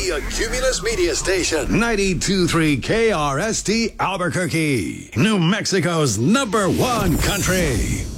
The Cumulus Media Station. 92.3 KRST Albuquerque. New Mexico's #1 country.